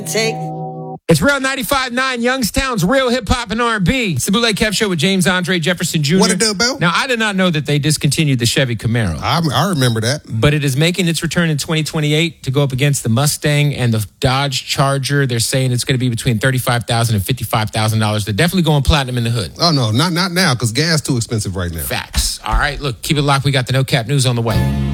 It's Real 95.9, Youngstown's real hip-hop and R&B. It's the Bootleg Kev Show with James Andre Jefferson Jr. What it do, Bill? Now, I did not know that they discontinued the Chevy Camaro. I remember that. But it is making its return in 2028 to go up against the Mustang and the Dodge Charger. They're saying it's going to be between $35,000 and $55,000. They're definitely going platinum in the hood. Oh, no, not now, because gas too expensive right now. Facts. All right, look, keep it locked. We got the No Cap News on the way.